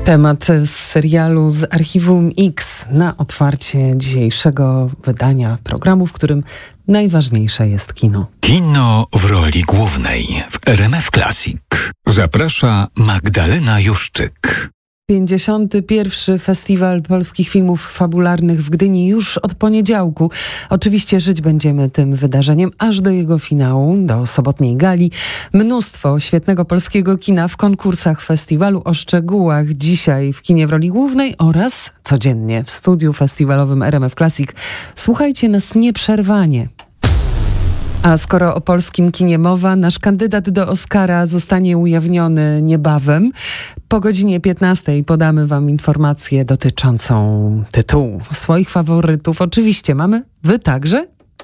Temat z serialu z Archiwum X na otwarcie dzisiejszego wydania programu, w którym najważniejsze jest kino. Kino w roli głównej w RMF Classic. Zaprasza Magdalena Juszczyk. 51. Festiwal Polskich Filmów Fabularnych w Gdyni już od poniedziałku. Oczywiście żyć będziemy tym wydarzeniem aż do jego finału, do sobotniej gali. Mnóstwo świetnego polskiego kina w konkursach festiwalu. O szczegółach dzisiaj w kinie w roli głównej oraz codziennie w studiu festiwalowym RMF Classic. Słuchajcie nas nieprzerwanie. A skoro o polskim kinie mowa, nasz kandydat do Oscara zostanie ujawniony niebawem. Po godzinie 15 podamy wam informację dotyczącą tytułu swoich faworytów. Oczywiście mamy, wy także?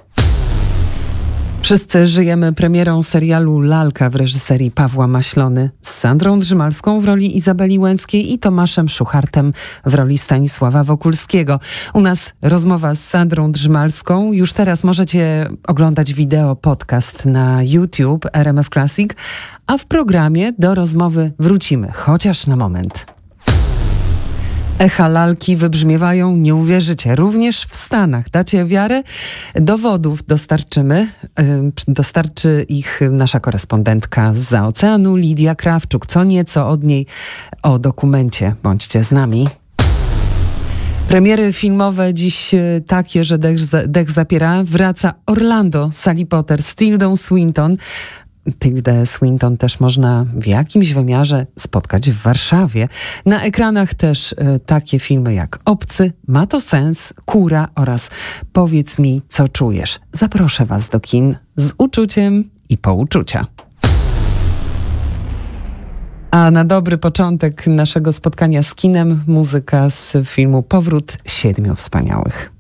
Wszyscy żyjemy premierą serialu Lalka w reżyserii Pawła Maślony z Sandrą Drzymalską w roli Izabeli Łęckiej i Tomaszem Szuchartem w roli Stanisława Wokulskiego. U nas rozmowa z Sandrą Drzymalską. Już teraz możecie oglądać wideo podcast na YouTube RMF Classic, a w programie do rozmowy wrócimy, chociaż na moment. Echa lalki wybrzmiewają, nie uwierzycie, również w Stanach. Dacie wiarę? Dowodów dostarczymy. Dostarczy ich nasza korespondentka zza oceanu, Lidia Krawczuk. Co nieco od niej o dokumencie. Bądźcie z nami. Premiery filmowe dziś takie, że dech zapiera. Wraca Orlando z Sally Potter z Tildą Swinton. Tildę Swinton też można w jakimś wymiarze spotkać w Warszawie. Na ekranach też takie filmy jak Obcy, Ma to sens, Kura oraz Powiedz mi, co czujesz. Zaproszę was do kin z uczuciem i po uczucia. A na dobry początek naszego spotkania z kinem muzyka z filmu Powrót Siedmiu Wspaniałych.